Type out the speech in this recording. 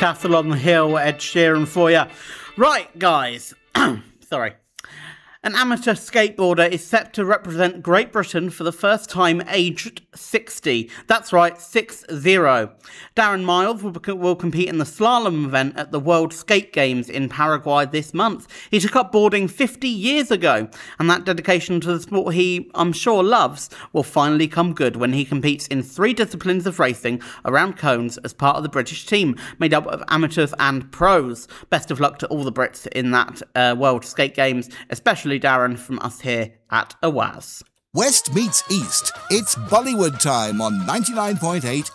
Castle on the Hill, Ed Sheeran for you. Right, guys. Sorry. An amateur skateboarder is set to represent Great Britain for the first time aged 60. That's right, 60. Darren Miles will compete in the slalom event at the World Skate Games in Paraguay this month. He took up boarding 50 years ago, and that dedication to the sport he, I'm sure, loves will finally come good when he competes in 3 disciplines of racing around cones as part of the British team, made up of amateurs and pros. Best of luck to all the Brits in that World Skate Games, especially Darren from us here at AWAZ. West meets East. It's Bollywood time on 99.8